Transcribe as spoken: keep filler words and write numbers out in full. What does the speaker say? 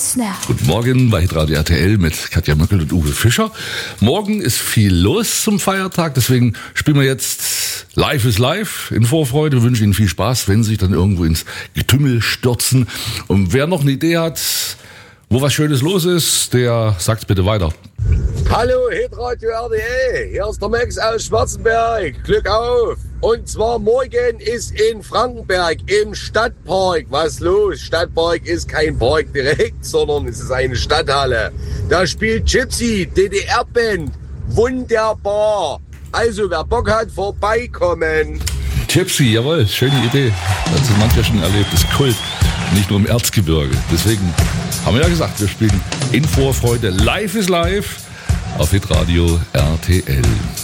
Jetzt now. Guten Morgen bei Hitradio R T L mit Katja Möckel und Uwe Fischer. Morgen ist viel los zum Feiertag, deswegen spielen wir jetzt Live is Live in Vorfreude. Wir wünschen Ihnen viel Spaß, wenn Sie sich dann irgendwo ins Getümmel stürzen. Und wer noch eine Idee hat, wo was Schönes los ist, der sagt's bitte weiter. Hallo Hitradio R T L, hier ist der Max aus Schwarzenberg. Glück auf! Und zwar morgen ist in Frankenberg im Stadtpark was los. Stadtpark ist kein Park direkt, sondern es ist eine Stadthalle. Da spielt Gypsy, D D R-Band. Wunderbar. Also wer Bock hat, vorbeikommen. Gypsy, jawohl, schöne Idee. Das hat mancher schon erlebt, das ist Kult. Nicht nur im Erzgebirge. Deswegen haben wir ja gesagt, wir spielen in Vorfreude Live is Live auf Hitradio R T L.